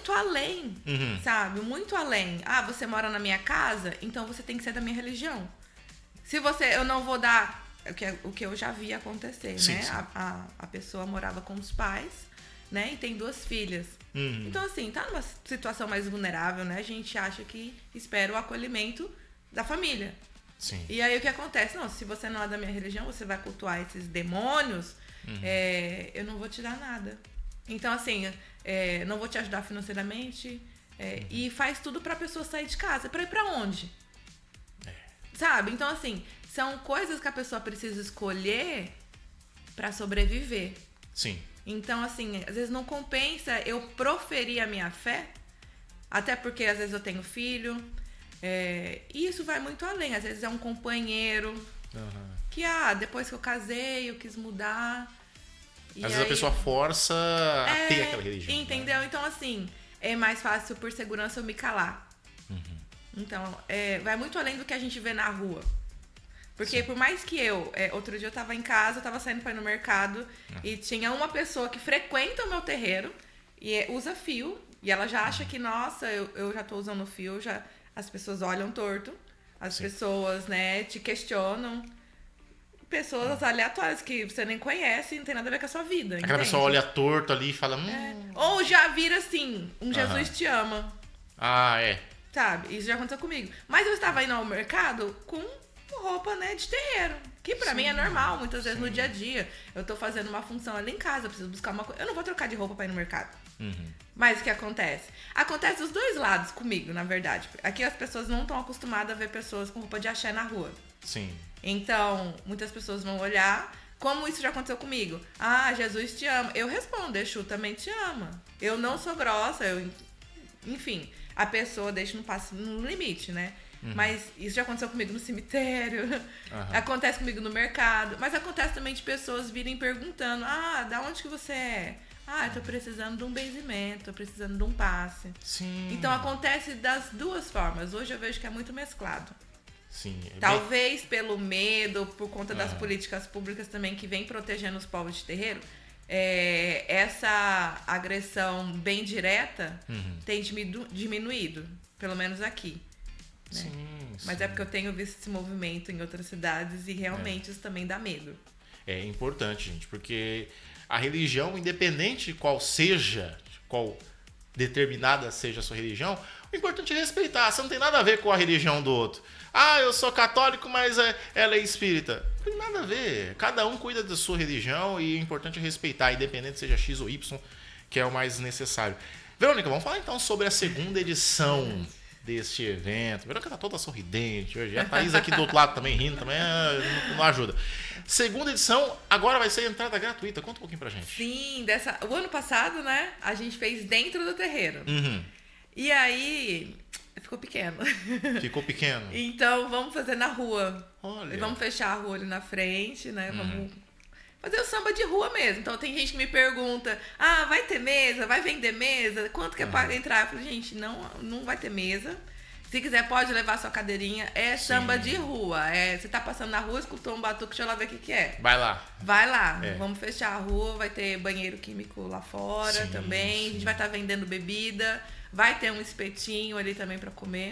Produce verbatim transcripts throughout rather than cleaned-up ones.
muito além, uhum. sabe? Muito além. Ah, você mora na minha casa, então você tem que ser da minha religião. Se você, eu não vou dar, o que, o que eu já vi acontecer, sim, né? Sim. A, a, a pessoa morava com os pais, né? E tem duas filhas. Uhum. Então, assim, tá numa situação mais vulnerável, né? A gente acha que espera o acolhimento da família. Sim. E aí o que acontece? Não, se você não é da minha religião, você vai cultuar esses demônios, uhum. é, eu não vou te dar nada. Então, assim, é, não vou te ajudar financeiramente. É, uhum. E faz tudo pra pessoa sair de casa. Pra ir pra onde? É. Sabe? Então, assim, são coisas que a pessoa precisa escolher pra sobreviver. Sim. Então, assim, às vezes não compensa eu proferir a minha fé, até porque às vezes eu tenho filho, é, e isso vai muito além. Às vezes é um companheiro uhum. que, ah, depois que eu casei, eu quis mudar. Às vezes a pessoa força a é, ter aquela religião. Entendeu? Né? Então, assim, é mais fácil por segurança eu me calar. Uhum. Então, é, vai muito além do que a gente vê na rua. Porque Sim. por mais que eu... É, outro dia eu tava em casa, eu tava saindo pra ir no mercado uhum. e tinha uma pessoa que frequenta o meu terreiro e é, usa fio. E ela já acha uhum. que, nossa, eu, eu já tô usando fio, já, as pessoas olham torto. As Sim. pessoas, né, te questionam. Pessoas uhum. aleatórias que você nem conhece e não tem nada a ver com a sua vida. Aquela entende? pessoa olha torto ali e fala... Hum. É. Ou já vira assim, um Jesus uhum. te ama. Ah, é. Sabe? Isso já aconteceu comigo. Mas eu estava indo ao mercado com... roupa, né, de terreiro, que pra Sim, mim é normal, muitas vezes sim. no dia a dia. Eu tô fazendo uma função ali em casa, eu preciso buscar uma coisa. Eu não vou trocar de roupa pra ir no mercado. Uhum. Mas o que acontece? Acontece dos dois lados comigo, na verdade. Aqui as pessoas não estão acostumadas a ver pessoas com roupa de axé na rua. Sim. Então, muitas pessoas vão olhar, como isso já aconteceu comigo. Ah, Jesus te ama. Eu respondo, Exu também te ama. Eu não sou grossa, eu... enfim, a pessoa deixa no passo no limite, né? Uhum. Mas isso já aconteceu comigo no cemitério, uhum. acontece comigo no mercado, mas acontece também de pessoas virem perguntando, ah, da onde que você é? Ah, eu tô precisando de um benzimento, tô precisando de um passe. Sim. Então acontece das duas formas. Hoje eu vejo que é muito mesclado. Sim. É Talvez bem... pelo medo, por conta das uhum. políticas públicas também que vem protegendo os povos de terreiro, é, essa agressão bem direta uhum. tem diminu- diminuído, pelo menos aqui. Né? Sim, Mas sim. é porque eu tenho visto esse movimento em outras cidades e realmente é. isso também dá medo. É importante, gente, porque a religião, independente de qual seja, qual determinada seja a sua religião, o importante é respeitar. Você não tem nada a ver com a religião do outro. Ah, eu sou católico, mas é, ela é espírita. Não tem nada a ver. Cada um cuida da sua religião e é importante respeitar, independente seja X ou Y, que é o mais necessário. Verônica, vamos falar então sobre a segunda edição deste evento. A Verônica tá toda sorridente hoje. A Thaís aqui do outro lado também rindo, também não, não ajuda. Segunda edição, agora vai ser entrada gratuita. Conta um pouquinho pra gente. Sim, dessa, o ano passado, né, a gente fez dentro do terreiro. Uhum. E aí, ficou pequeno. Ficou pequeno? Então, vamos fazer na rua. Olha. Vamos fechar a rua ali na frente, né, uhum. vamos... fazer o samba de rua mesmo. Então tem gente que me pergunta, ah, vai ter mesa? Vai vender mesa? Quanto que é para entrar? Eu falei, gente, não, não vai ter mesa. Se quiser, pode levar sua cadeirinha. É Sim. samba de rua. É, você tá passando na rua, escutou um batuque, deixa eu lá ver o que que é. Vai lá. Vai lá. É. Vamos fechar a rua, vai ter banheiro químico lá fora sim, também. Sim. A gente vai estar tá vendendo bebida. Vai ter um espetinho ali também para comer.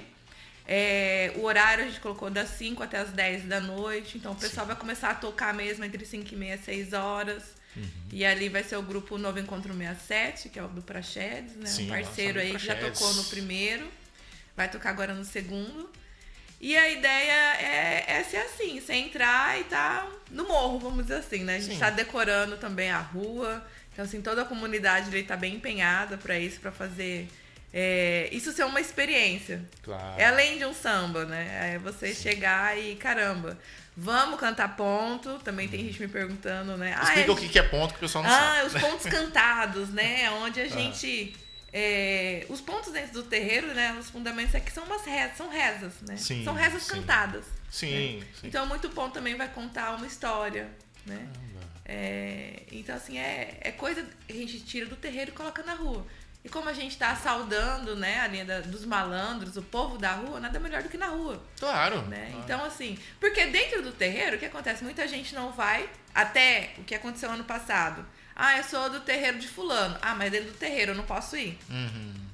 É, o horário a gente colocou das cinco até as dez da noite. Então o pessoal Sim. vai começar a tocar mesmo entre cinco e meia e seis horas. Uhum. E ali vai ser o grupo Novo Encontro sessenta e sete, que é o do Praxedes, né? Sim, um parceiro aí que já tocou no primeiro. Vai tocar agora no segundo. E a ideia é, é ser assim, você entrar e tá no morro, vamos dizer assim, né? A gente Sim. tá decorando também a rua. Então, assim, toda a comunidade ali tá bem empenhada para isso, para fazer... É, isso ser uma experiência. Claro. É além de um samba, né? É você Sim. chegar e, caramba, vamos cantar ponto. Também tem gente me perguntando, né? Explica ah, o que é ponto que o pessoal não ah, sabe. Ah, os pontos cantados, né? Onde a gente... É, os pontos dentro do terreiro, né? Os fundamentos é que são umas rezas, são rezas, né? Sim, são rezas sim. cantadas. Sim, né? sim. Então, muito ponto também vai contar uma história, né? É, então, assim, é, é coisa que a gente tira do terreiro e coloca na rua. E como a gente está saudando, né, a linha da, dos malandros, o povo da rua, nada melhor do que na rua. Claro, né? claro. Então, assim, porque dentro do terreiro, o que acontece? Muita gente não vai, até o que aconteceu ano passado. Ah, eu sou do terreiro de fulano. Ah, mas dentro do terreiro eu não posso ir. Uhum.